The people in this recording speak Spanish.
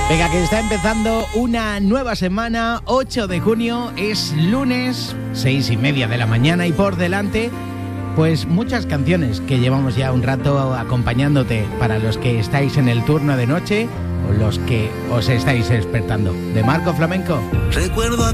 Venga, que está empezando una nueva semana, 8 de junio, es lunes, 6:30 de la mañana y por delante, pues muchas canciones que llevamos ya un rato acompañándote para los que estáis en el turno de noche o los que os estáis despertando. De Marco Flamenco. Recuerdo